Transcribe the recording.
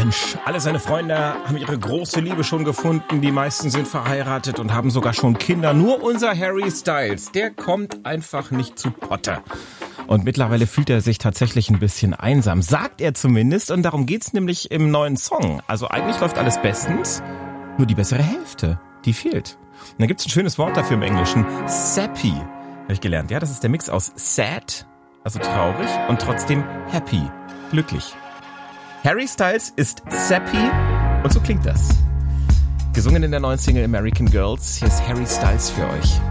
Mensch, alle seine Freunde haben ihre große Liebe schon gefunden, die meisten sind verheiratet und haben sogar schon Kinder. Nur unser Harry Styles, der kommt einfach nicht zu Potte. Und mittlerweile fühlt er sich tatsächlich ein bisschen einsam, sagt er zumindest. Und darum geht's nämlich im neuen Song. Also eigentlich läuft alles bestens, nur die bessere Hälfte, die fehlt. Und dann gibt's ein schönes Wort dafür im Englischen, sappy, habe ich gelernt. Ja, das ist der Mix aus sad, also traurig, und trotzdem happy, glücklich. Harry Styles ist sappy und so klingt das. Gesungen in der neuen Single American Girls. Hier ist Harry Styles für euch.